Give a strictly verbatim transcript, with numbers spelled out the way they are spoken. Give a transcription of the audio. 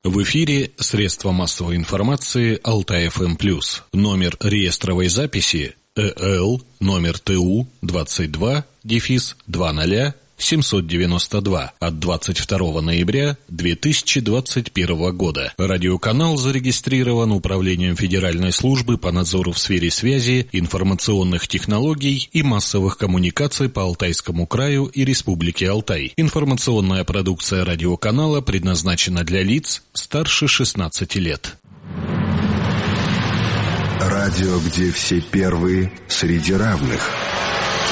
В эфире средства массовой информации Алтай-ФМ+. Номер реестровой записи ЭЛ номер ТУ двадцать два дефис двадцать семьсот девяносто два от двадцать второго ноября две тысячи двадцать первого года. Радиоканал зарегистрирован Управлением Федеральной службы по надзору в сфере связи, информационных технологий и массовых коммуникаций по Алтайскому краю и Республике Алтай. Информационная продукция радиоканала предназначена для лиц старше шестнадцати лет. Радио, где все первые среди равных.